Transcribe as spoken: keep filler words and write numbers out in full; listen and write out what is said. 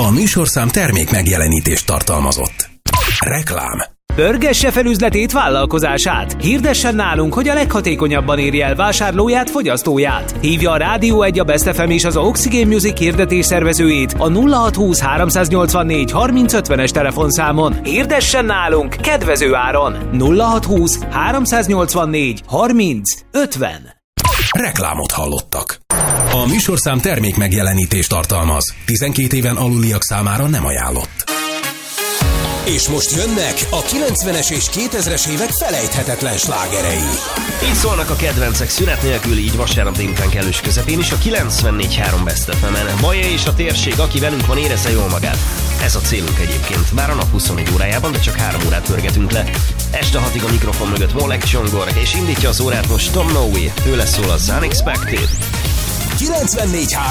A műsorszám termék megjelenítést tartalmazott. Reklám. Pörgesse fel üzletét, vállalkozását. Hirdessen nálunk, hogy a leghatékonyabban érje el vásárlóját, fogyasztóját. Hívja a Rádió egy, a Best ef em és az Oxygen Music hirdetés szervezőjét a nulla hat húsz háromszáznyolcvannégy harminc ötvenes telefonszámon. Hirdessen nálunk kedvező áron. nulla hat húsz háromszáznyolcvannégy harminc ötven. Reklámot hallottak. A műsorszám termék megjelenítést tartalmaz. tizenkét éven aluliak számára nem ajánlott. És most jönnek a kilencvenes és kétezres évek felejthetetlen slágerei. Így szólnak a kedvencek szünet nélkül, így vasárnap délután kellős közepén is a kilencvennégy három Best ef emen. Baja és a térség, aki velünk van, érezze jól magát. Ez a célunk egyébként. Bár a nap huszonegy órájában, de csak három órát pörgetünk le. Este hatig a mikrofon mögött Molek Csongor, és indítja az órát most Tom Noe. Tőle szól az Unexpected. kilencvennégy három